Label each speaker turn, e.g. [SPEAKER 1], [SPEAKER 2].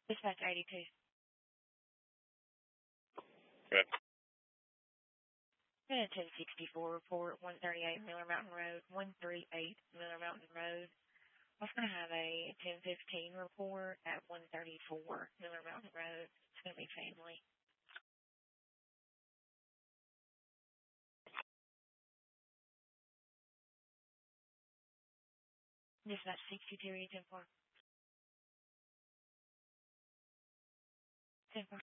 [SPEAKER 1] Dispatch 82.
[SPEAKER 2] Good.
[SPEAKER 1] 1064 report, 138 Miller Mountain Road, 138 Miller Mountain Road. I was going to have a 1015 report at 134 Miller Mountain Road. It's going to be family. Dispatch 62, 10-4. 10-4.